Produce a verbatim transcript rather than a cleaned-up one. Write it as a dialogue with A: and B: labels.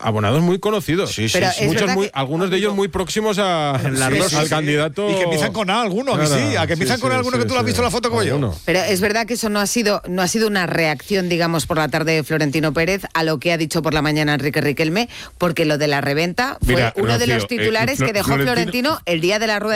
A: abonados muy conocidos.
B: Sí, sí,
C: Pero
B: sí.
C: es
A: Muchos
C: verdad
A: muy,
C: que-
A: algunos de ellos muy próximos a,
B: La
A: sí,
B: Rosa,
A: al
B: sí.
A: candidato.
D: Y que empiezan con A alguno, ¿a que sí? ¿A que empiezan
A: Sí,
D: con
A: sí,
D: alguno
A: sí,
D: que tú lo has
A: sí.
D: visto en la foto como yo?
A: Alguno.
C: Pero es verdad que eso no ha sido no ha sido una reacción, digamos, por la tarde de Florentino Pérez a lo que ha dicho por la mañana Enrique Riquelme, porque lo de la reventa fue
A: Mira,
C: uno de
A: Rocío,
C: los titulares
A: eh,
C: que dejó
A: Florentino-
C: Florentino el día de la rueda